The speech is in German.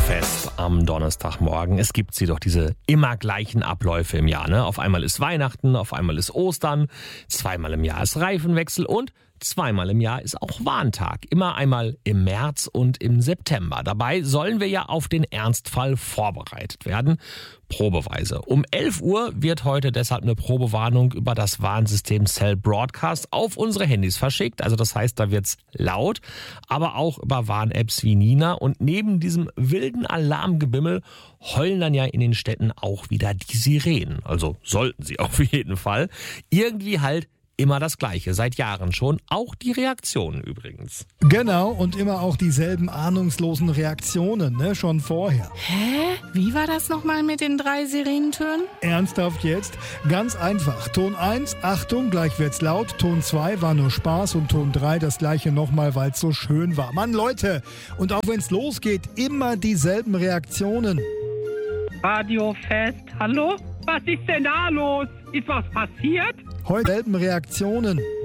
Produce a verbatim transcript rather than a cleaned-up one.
Radiofest am Donnerstagmorgen. Es gibt sie doch, diese immer gleichen Abläufe im Jahr. Ne? Auf einmal ist Weihnachten, auf einmal ist Ostern, zweimal im Jahr ist Reifenwechsel und zweimal im Jahr ist auch Warntag. Immer einmal im März und im September. Dabei sollen wir ja auf den Ernstfall vorbereitet werden. Probeweise. Um elf Uhr wird heute deshalb eine Probewarnung über das Warnsystem Cell Broadcast auf unsere Handys verschickt. Also das heißt, da wird's laut, aber auch über Warn-Apps wie Nina. Und neben diesem wilden Alarmgebimmel heulen dann ja in den Städten auch wieder die Sirenen. Also sollten sie auf jeden Fall. Irgendwie halt immer das Gleiche, seit Jahren schon, auch die Reaktionen übrigens. Genau, und immer auch dieselben ahnungslosen Reaktionen, ne, schon vorher. Hä? Wie war das nochmal mit den drei Sirenentönen? Ernsthaft jetzt? Ganz einfach. Ton eins, Achtung, gleich wird's laut. Ton zwei war nur Spaß und Ton drei das gleiche nochmal, weil's so schön war. Mann, Leute, und auch wenn's losgeht, immer dieselben Reaktionen. Radiofest, hallo? Was ist denn da los? Ist was passiert? Heute selben Reaktionen.